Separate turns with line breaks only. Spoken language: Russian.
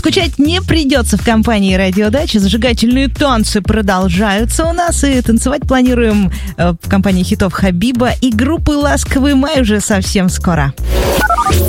Скучать не придется в компании «Радиодача». Зажигательные танцы продолжаются у нас. И танцевать планируем в компании хитов Хабиба и группы «Ласковый май» уже совсем скоро.